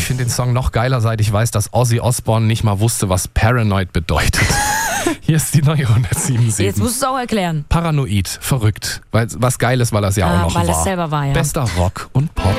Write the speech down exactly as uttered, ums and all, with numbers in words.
finde den Song noch geiler, seit ich weiß, dass Ozzy Osbourne nicht mal wusste, was Paranoid bedeutet. Hier ist die neue hundertsieben Komma sieben. Jetzt musst du es auch erklären. Paranoid, verrückt. Weil, was geil ist, weil er es ja Ah, auch noch weil war. er es selber war, ja. Bester Rock und Pop.